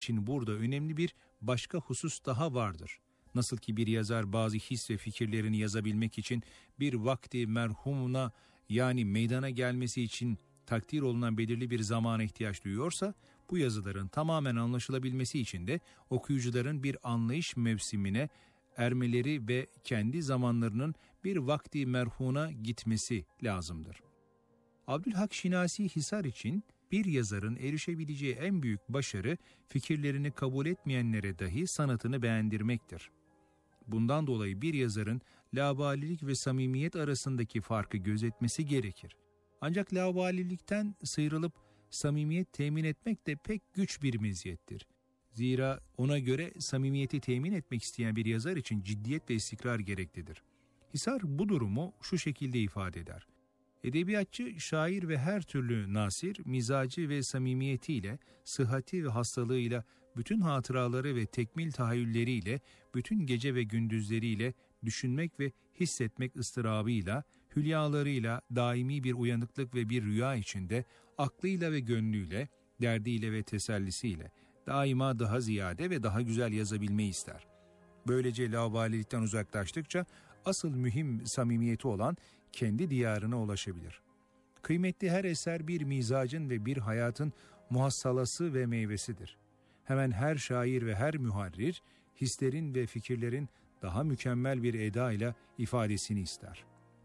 için burada önemli bir başka husus daha vardır. Nasıl ki bir yazar bazı his ve fikirlerini yazabilmek için bir vakti merhumuna yani meydana gelmesi için takdir olunan belirli bir zamana ihtiyaç duyuyorsa, bu yazıların tamamen anlaşılabilmesi için de okuyucuların bir anlayış mevsimine ermeleri ve kendi zamanlarının bir vakti merhuna gitmesi lazımdır. Abdülhak Şinasi Hisar için bir yazarın erişebileceği en büyük başarı, fikirlerini kabul etmeyenlere dahi sanatını beğendirmektir. Bundan dolayı bir yazarın laubalilik ve samimiyet arasındaki farkı gözetmesi gerekir. Ancak laubalilikten sıyrılıp samimiyet temin etmek de pek güç bir meziyettir. Zira ona göre samimiyeti temin etmek isteyen bir yazar için ciddiyet ve istikrar gereklidir. Hisar bu durumu şu şekilde ifade eder. Edebiyatçı, şair ve her türlü nasir, mizacı ve samimiyetiyle, sıhhati ve hastalığıyla, bütün hatıraları ve tekmil tahayyülleriyle, bütün gece ve gündüzleriyle, düşünmek ve hissetmek ıstırabıyla, hülyalarıyla, daimi bir uyanıklık ve bir rüya içinde, aklıyla ve gönlüyle, derdiyle ve tesellisiyle, daima daha ziyade ve daha güzel yazabilmeyi ister. Böylece laubalilikten uzaklaştıkça asıl mühim samimiyeti olan kendi diyarına ulaşabilir. Kıymetli her eser bir mizacın ve bir hayatın muhassalası ve meyvesidir. Hemen her şair ve her müharrir hislerin ve fikirlerin daha mükemmel bir eda ile ifadesini ister.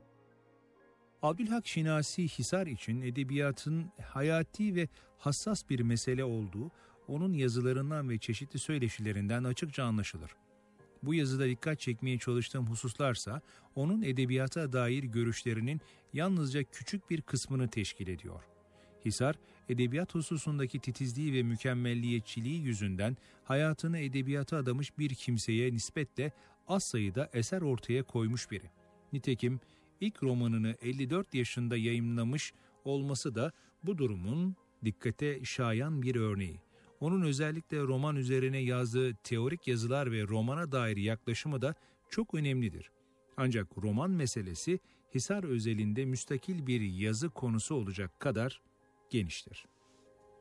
Abdülhak Şinasi Hisar için edebiyatın hayati ve hassas bir mesele olduğu onun yazılarından ve çeşitli söyleşilerinden açıkça anlaşılır. Bu yazıda dikkat çekmeye çalıştığım hususlarsa onun edebiyata dair görüşlerinin yalnızca küçük bir kısmını teşkil ediyor. Hisar, edebiyat hususundaki titizliği ve mükemmelliyetçiliği yüzünden hayatını edebiyata adamış bir kimseye nispetle az sayıda eser ortaya koymuş biri. Nitekim ilk romanını 54 yaşında yayımlamış olması da bu durumun dikkate şayan bir örneği. Onun özellikle roman üzerine yazdığı teorik yazılar ve romana dair yaklaşımı da çok önemlidir. Ancak roman meselesi Hisar özelinde müstakil bir yazı konusu olacak kadar geniştir.